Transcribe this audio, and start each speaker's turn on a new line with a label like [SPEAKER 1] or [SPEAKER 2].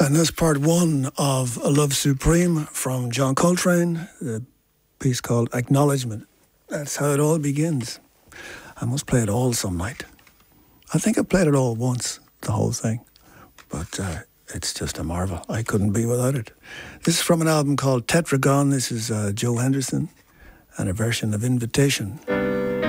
[SPEAKER 1] And that's part one of A Love Supreme from John Coltrane, the piece called Acknowledgement. That's how it all begins. I must play it all some night. I think I played it all once, the whole thing. But it's just a marvel. I couldn't be without it. This is from an album called Tetragon. This is Joe Henderson and a version of Invitation.